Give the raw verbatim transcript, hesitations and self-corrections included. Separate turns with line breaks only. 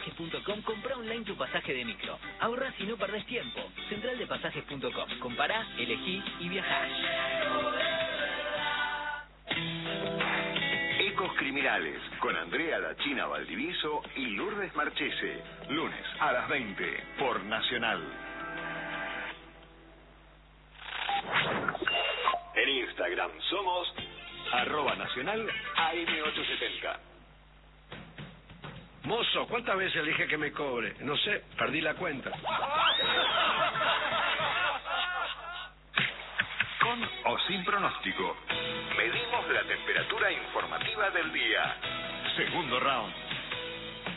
pasajes punto com, comprá online tu pasaje de micro. Ahorrás y no perdés tiempo. central de pasajes punto com. Compará, elegí y viajá.
Ecos Criminales, con Andrea La China Valdiviso y Lourdes Marchese. Lunes a las veinte, por Nacional. En Instagram somos arroba nacional A M ochocientos setenta.
Mozo, ¿cuántas veces le dije que me cobre? No sé, perdí la cuenta.
Con o sin pronóstico, medimos la temperatura informativa del día. Segundo round.